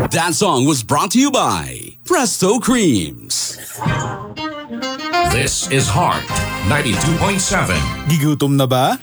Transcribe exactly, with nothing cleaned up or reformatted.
That song was brought to you by Presto Creams. This is Heart ninety-two point seven. Gigutom na ba?